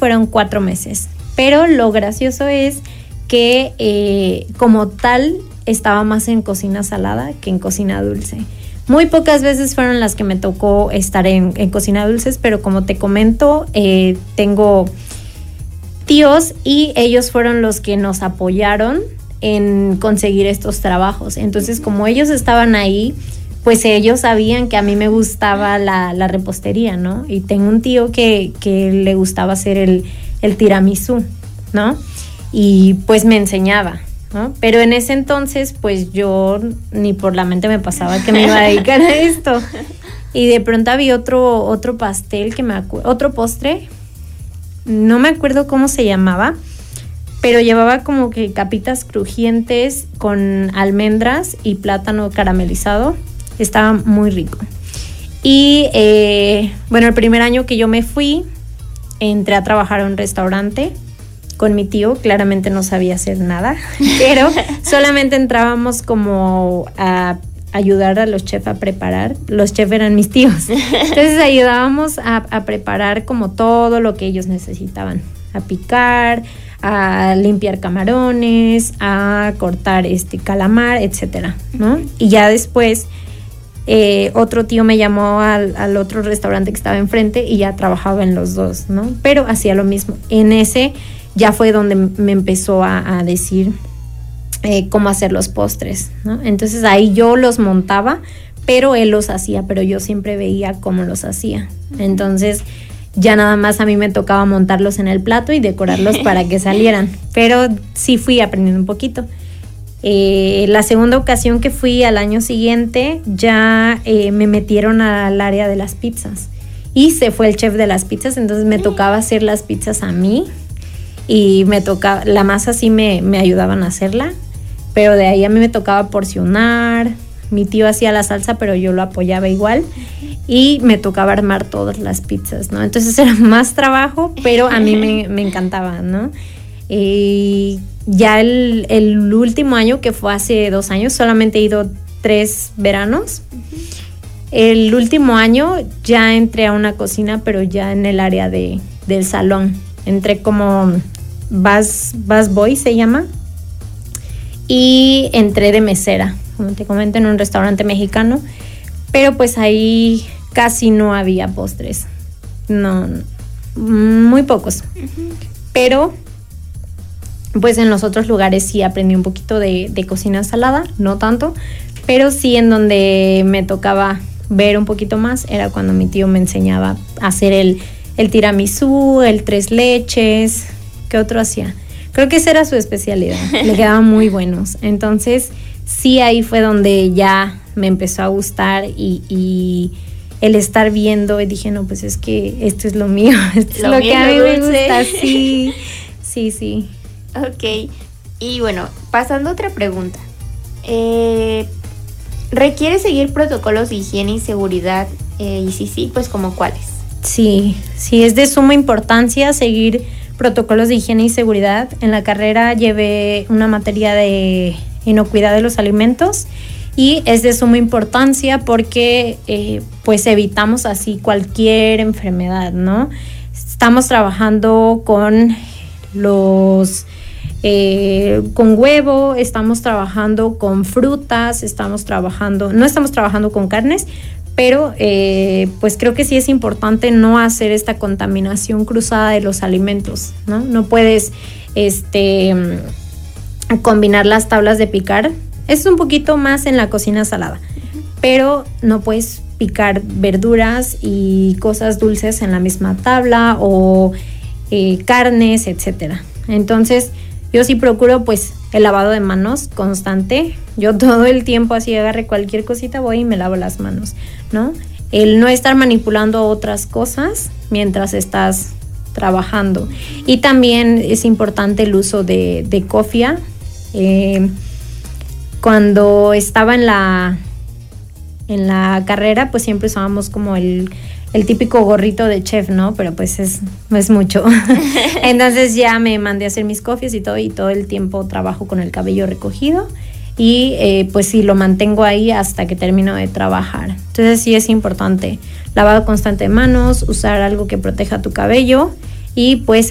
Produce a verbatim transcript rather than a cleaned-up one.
fueron cuatro meses. Pero lo gracioso es que eh, como tal estaba más en cocina salada que en cocina dulce. Muy pocas veces fueron las que me tocó estar en, en cocina dulces, pero como te comento, eh, tengo tíos y ellos fueron los que nos apoyaron en conseguir estos trabajos. Entonces, como ellos estaban ahí, pues ellos sabían que a mí me gustaba la, la repostería, ¿no? Y tengo un tío que, que le gustaba hacer el, el tiramisú, ¿no? Y pues me enseñaba, ¿no? Pero en ese entonces, pues yo ni por la mente me pasaba que me iba a dedicar a esto. Y de pronto había otro, otro pastel que me acuerdo, otro postre, no me acuerdo cómo se llamaba, pero llevaba como que capitas crujientes con almendras y plátano caramelizado. Estaba muy rico. Y eh, bueno, el primer año que yo me fui, entré a trabajar a un restaurante con mi tío. Claramente no sabía hacer nada, pero solamente entrábamos como a ayudar a los chefs a preparar. Los chefs eran mis tíos. Entonces ayudábamos a, a preparar como todo lo que ellos necesitaban. A picar, a limpiar camarones, a cortar este calamar, etcétera, ¿no? Y ya después eh, otro tío me llamó al, al otro restaurante que estaba enfrente y ya trabajaba en los dos, ¿no? Pero hacía lo mismo. En ese ya fue donde me empezó a, a decir eh, cómo hacer los postres, ¿no? Entonces ahí yo los montaba, pero él los hacía, pero yo siempre veía cómo los hacía. Entonces ya nada más a mí me tocaba montarlos en el plato y decorarlos para que salieran, pero sí fui aprendiendo un poquito. Eh, la segunda ocasión que fui al año siguiente ya eh, me metieron al área de las pizzas y se fue el chef de las pizzas, entonces me tocaba hacer las pizzas a mí y me tocaba, la masa sí me, me ayudaban a hacerla, pero de ahí a mí me tocaba porcionar. Mi tío hacía la salsa, pero yo lo apoyaba igual y me tocaba armar todas las pizzas, ¿no? Entonces era más trabajo, pero a mí me, me encantaba, ¿no? Y ya el, el último año, que fue hace dos años, solamente he ido tres veranos. El último año ya entré a una cocina, pero ya en el área de, del salón. Entré como bus, bus boy, se llama, y entré de mesera, como te comento, en un restaurante mexicano, pero pues ahí casi no había postres, no, muy pocos, uh-huh. Pero pues en los otros lugares sí aprendí un poquito de, de cocina salada, no tanto, pero sí en donde me tocaba ver un poquito más era cuando mi tío me enseñaba a hacer el, el tiramisú, el tres leches. ¿Qué otro hacía? Creo que esa era su especialidad, le quedaban muy buenos. Entonces sí, ahí fue donde ya me empezó a gustar y, y el estar viendo y dije, no, pues es que esto es lo mío, esto es lo, lo que a mí me gusta, sí, sí, sí. Ok, y bueno, pasando a otra pregunta. Eh, ¿Requiere seguir protocolos de higiene y seguridad? Eh, y si sí, pues ¿como cuáles? Sí, sí, es de suma importancia seguir protocolos de higiene y seguridad. En la carrera llevé una materia de inocuidad de los alimentos y es de suma importancia porque eh, pues evitamos así cualquier enfermedad, ¿no? Estamos trabajando con los eh, con huevo, estamos trabajando con frutas, estamos trabajando, no estamos trabajando con carnes, pero eh, pues creo que sí es importante no hacer esta contaminación cruzada de los alimentos, ¿no? No puedes este combinar las tablas de picar. Es un poquito más en la cocina salada, uh-huh. Pero no puedes picar verduras y cosas dulces en la misma tabla o eh, carnes, etcétera. Entonces yo sí procuro pues el lavado de manos constante. Yo todo el tiempo así agarre cualquier cosita, voy y me lavo las manos, ¿no? El no estar manipulando otras cosas mientras estás trabajando. Y también es importante el uso de, de cofia. Eh, cuando estaba en la en la carrera, pues siempre usábamos como el, el típico gorrito de chef, ¿no? Pero pues es, es mucho. Entonces ya me mandé a hacer mis cofias y todo, y todo el tiempo trabajo con el cabello recogido. Y eh, pues sí, lo mantengo ahí hasta que termino de trabajar. Entonces sí es importante lavado constante de manos, usar algo que proteja tu cabello y pues